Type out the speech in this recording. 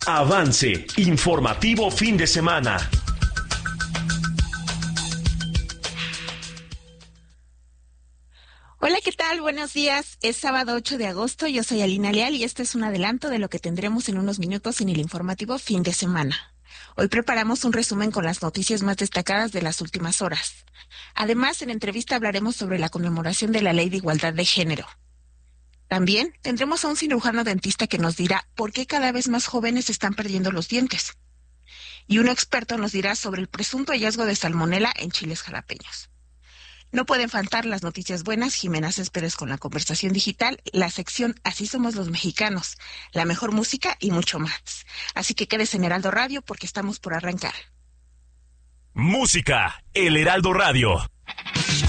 Avance informativo fin de semana. Hola, ¿qué tal? Buenos días. Es sábado 8 de agosto. Yo soy Alina Leal y este es un adelanto de lo que tendremos en unos minutos en el informativo fin de semana. Hoy preparamos un resumen con las noticias más destacadas de las últimas horas. Además, en entrevista hablaremos sobre la conmemoración de la Ley de Igualdad de Género. También tendremos a un cirujano dentista que nos dirá por qué cada vez más jóvenes están perdiendo los dientes. Y un experto nos dirá sobre el presunto hallazgo de salmonela en chiles jalapeños. No pueden faltar las noticias buenas, Jimena Céspedes con la conversación digital, la sección Así somos los mexicanos, la mejor música y mucho más. Así que quédese en Heraldo Radio porque estamos por arrancar. Música, El Heraldo Radio.